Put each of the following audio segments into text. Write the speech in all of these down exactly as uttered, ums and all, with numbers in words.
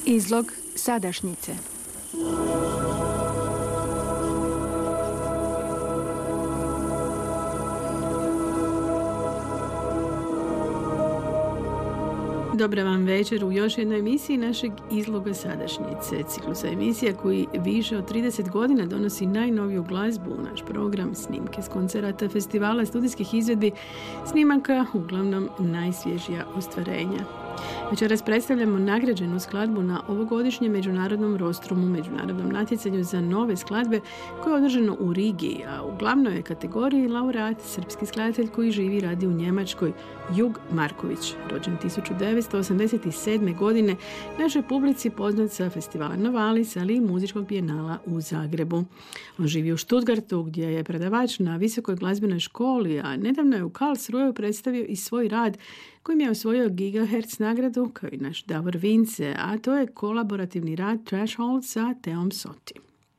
Izlog sadašnjice. Dobar vam večer u još jednoj emisiji našeg Izloga sadašnjice, ciklusa emisija koji više od trideset godina donosi najnoviju glazbu u naš program, snimke s koncerata, festivala, studijskih izvedbi, snimaka, uglavnom najsvježija ostvarenja. Večeras predstavljamo nagrađenu skladbu na ovogodišnjem međunarodnom rostrumu, međunarodnom natjecanju za nove skladbe koje je održano u Rigi, a u glavnoj je kategoriji laureat srpski skladatelj koji živi i radi u Njemačkoj, Jug Marković, rođen tisuću devetsto osamdeset sedme. godine, našoj publici poznat sa festivala Novalis, ali i muzičkog bijenala u Zagrebu. On živi u Stuttgartu gdje je predavač na visokoj glazbenoj školi, a nedavno je u Karlsruheu predstavio i svoj rad kojim je osvojio Gigahertz nagradu, kao i naš Davor Vince, a to je kolaborativni rad Threshold sa Teom Soti.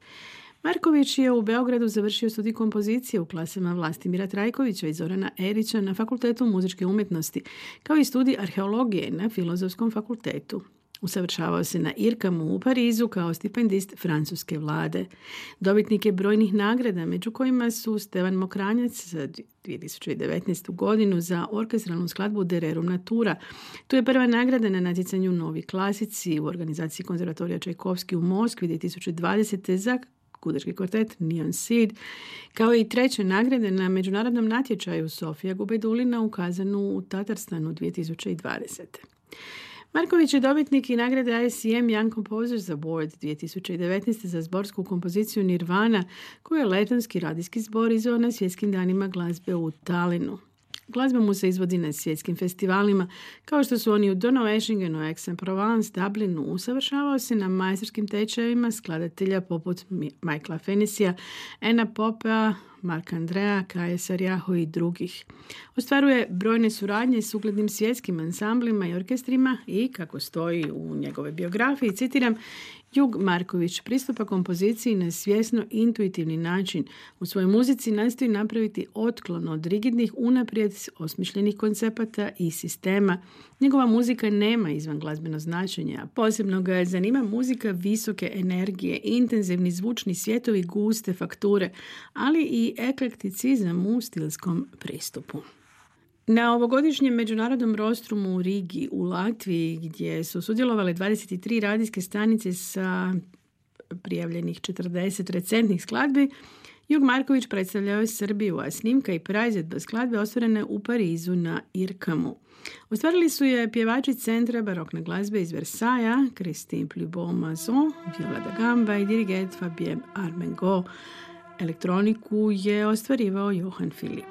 Marković je u Beogradu završio studij kompozicije u klasama Vlastimira Trajkovića i Zorana Erića na Fakultetu muzičke umjetnosti, kao i studij arheologije na Filozofskom fakultetu. Usavršavao se na IRCAM-u u Parizu kao stipendist francuske vlade. Dobitnik je brojnih nagrada, među kojima su Stevan Mokranjac za dvije tisuće devetnaestu. godinu za orkestralnu skladbu Der Rerum Natura. Tu je prva nagrada na natjecanju Novi klasici u organizaciji Konzervatorija Čajkovski u Moskvi dvije tisuće dvadesete. za gudački kvartet Neon Seed, kao i treće nagrade na međunarodnom natječaju Sofija Gubedulina u Kazanu u Tatarstanu dvije tisuće dvadesete. Marković je dobitnik i nagrade I C M Young Composers Award dvije tisuće devetnaeste. za zborsku kompoziciju Nirvana, koju je letonski radijski zbor izveo na svjetskim danima glazbe u Talinu. Glazba mu se izvodi na svjetskim festivalima, kao što su oni u Donaueschingenu, Aix-en-Provence, Dublinu. Usavršavao se na majstorskim tečajevima skladatelja poput Michaela Fenesija, Anna Popea, Mark Andrea, Kaje Sarjaho i drugih. Ostvaruje brojne suradnje s uglednim svjetskim ansamblima i orkestrima i, kako stoji u njegove biografiji, citiram, Jug Marković pristupa kompoziciji na svjesno intuitivni način. U svojoj muzici nastoji napraviti otklon od rigidnih unaprijed osmišljenih koncepata i sistema. Njegova muzika nema izvan glazbeno značenje, a posebno ga zanima muzika visoke energije, intenzivni zvučni svjetovi, guste fakture, ali i eklekticizam u stilskom pristupu. Na ovogodišnjem međunarodnom rostrumu u Rigi u Latviji, gdje su sudjelovale dvadeset tri radijske stanice sa prijavljenih četrdeset recentnih skladbi, Jug Marković predstavljao je Srbiju, a snimka i praizvedba skladbe ostvarene u Parizu na IRCAM-u. Ostvarili su je pjevači Centra barokne glazbe iz Versaja, Christine Plubon-Mazon, Viola da Gamba i dirigent Fabien Armengo. Elektroniku je ostvarivao Johan Filip.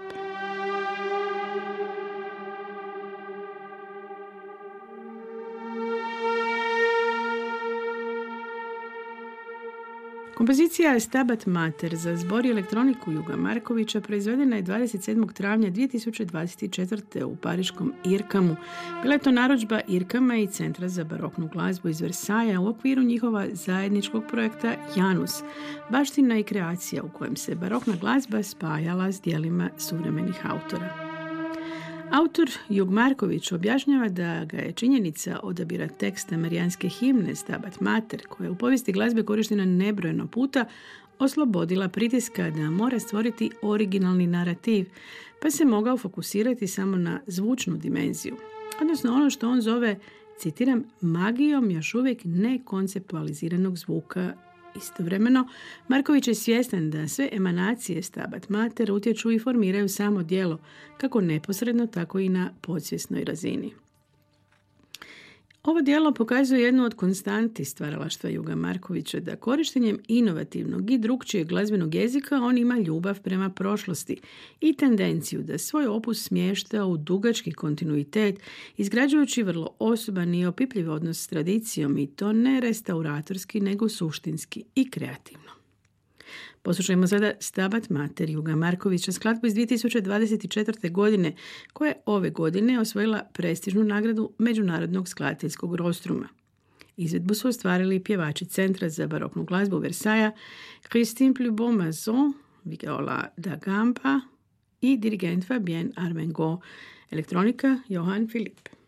Kompozicija Stabat Mater za zbor i elektroniku Juga Markovića proizvedena je dvadeset sedmog travnja dvije tisuće dvadeset četvrte. u pariškom IRCAM-u. Bila je to narudžba IRCAM-a i Centra za baroknu glazbu iz Versaja u okviru njihova zajedničkog projekta Janus, baština i kreacija u kojem se barokna glazba spajala s djelima suvremenih autora. Autor Jug Marković objašnjava da ga je činjenica odabira teksta marijanske himne Stabat Mater, koja je u povijesti glazbe korištena nebrojeno puta, oslobodila pritiska da mora stvoriti originalni narativ, pa se mogao fokusirati samo na zvučnu dimenziju, odnosno ono što on zove, citiram, magijom još uvijek nekonceptualiziranog zvuka. Istovremeno, Marković je svjestan da sve emanacije Stabat Mater utječu i formiraju samo djelo, kako neposredno, tako i na podsvjesnoj razini. Ovo djelo pokazuje jednu od konstanti stvaralaštva Juga Markovića, da korištenjem inovativnog i drukčijeg glazbenog jezika on ima ljubav prema prošlosti i tendenciju da svoj opus smješta u dugački kontinuitet, izgrađujući vrlo osoban i opipljiv odnos s tradicijom, i to ne restauratorski, nego suštinski i kreativno. Poslušajmo sada Stabat Mater Juga Markovića, skladbu iz dvije tisuće dvadeset četvrte. godine, koja je ove godine osvojila prestižnu nagradu Međunarodnog skladateljskog rostruma. Izvedbu su ostvarili pjevači Centra za baroknu glazbu Versaja, Christine Plubon-Mazon, Viola da Gamba i dirigent Fabien Armengo. Elektronika Johan Filip.